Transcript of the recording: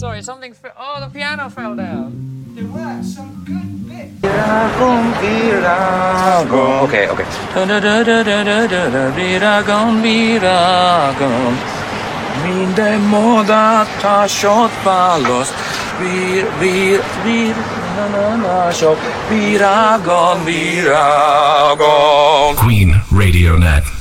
sorry, something. Oh, the piano fell down. There were some good bits. Okay. Viragon. Minden modatta shot palos. Viragon. Queen Radio Net.